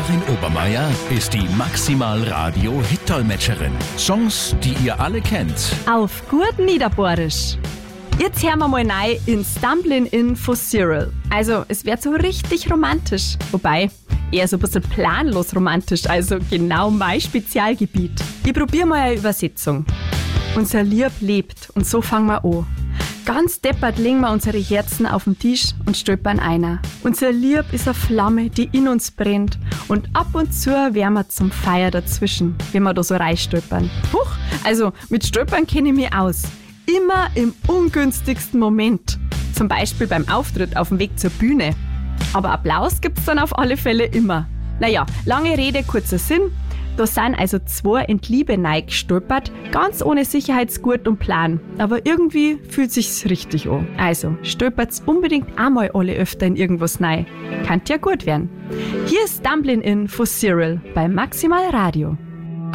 Karin Obermeier ist die Maximal Radio Hit-Dolmetscherin. Songs, die ihr alle kennt. Auf gut Niederbohrisch. Jetzt hören wir mal rein in Stumblin' In von Cyril. Also, es wird so richtig romantisch. Wobei, eher so ein bisschen planlos romantisch, also genau mein Spezialgebiet. Ich probiere mal eine Übersetzung. Unser Lieb lebt und so fangen wir an. Ganz deppert legen wir unsere Herzen auf den Tisch und stöpern einer. Unser Lieb ist eine Flamme, die in uns brennt. Und ab und zu wären wir zum Feier dazwischen, wenn wir da so reinstöpern. Huch, also mit Stöpern kenne ich mich aus. Immer im ungünstigsten Moment. Zum Beispiel beim Auftritt auf dem Weg zur Bühne. Aber Applaus gibt's dann auf alle Fälle immer. Naja, lange Rede, kurzer Sinn. Da sind also 2 in die Liebe reingestolpert, ganz ohne Sicherheitsgurt und Plan. Aber irgendwie fühlt sich's richtig an. Also, stolpert's unbedingt einmal alle öfter in irgendwas rein. Kann ja gut werden. Hier ist Stumblin' In von Cyril bei Maximal Radio.